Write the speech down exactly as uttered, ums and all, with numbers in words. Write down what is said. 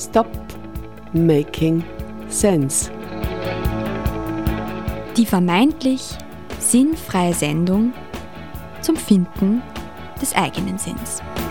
Stop Making Sense. Die vermeintlich sinnfreie Sendung zum Finden des eigenen Sinns.